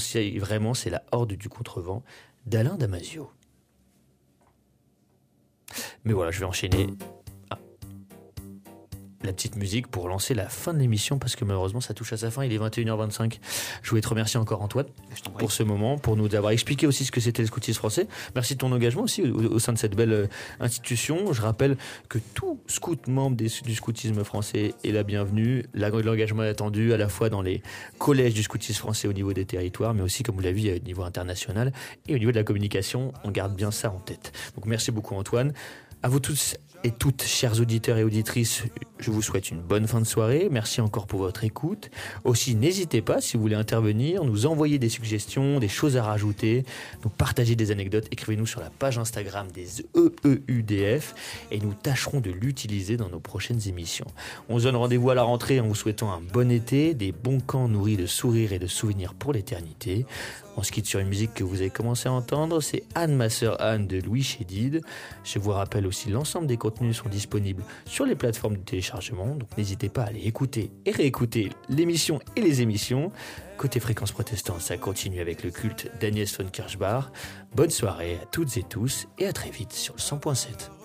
Vraiment, c'est la Horde du Contrevent d'Alain Damasio. Mais voilà, je vais enchaîner la petite musique pour lancer la fin de l'émission parce que malheureusement ça touche à sa fin, il est 21h25. Je voulais te remercier encore Antoine pour ce moment, pour nous avoir expliqué aussi ce que c'était le scoutisme français. Merci de ton engagement aussi au sein de cette belle institution. Je rappelle que tout scout membre du scoutisme français est la bienvenue. L'engagement est attendu à la fois dans les collèges du scoutisme français au niveau des territoires, mais aussi comme vous l'avez vu au niveau international et au niveau de la communication. On garde bien ça en tête. Donc merci beaucoup Antoine. À vous tous et toutes, chers auditeurs et auditrices, je vous souhaite une bonne fin de soirée. Merci encore pour votre écoute. Aussi, n'hésitez pas, si vous voulez intervenir, nous envoyer des suggestions, des choses à rajouter, nous partager des anecdotes. Écrivez-nous sur la page Instagram des EEUDF et nous tâcherons de l'utiliser dans nos prochaines émissions. On se donne rendez-vous à la rentrée en vous souhaitant un bon été, des bons camps nourris de sourires et de souvenirs pour l'éternité. On se quitte sur une musique que vous avez commencé à entendre, c'est Anne, ma sœur Anne de Louis Chédid. Je vous rappelle aussi l'ensemble des contenus sont disponibles sur les plateformes de téléchargement, donc n'hésitez pas à aller écouter et réécouter l'émission et les émissions. Côté Fréquence Protestante, ça continue avec le culte d'Agnès von Kirchbach. Bonne soirée à toutes et tous et à très vite sur le 100.7.